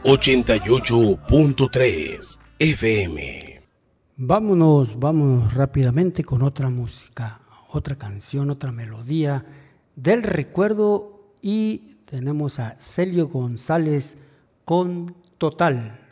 88.3 FM. Vámonos rápidamente con otra música, otra canción, otra melodía del recuerdo, y tenemos a Celio González con Total.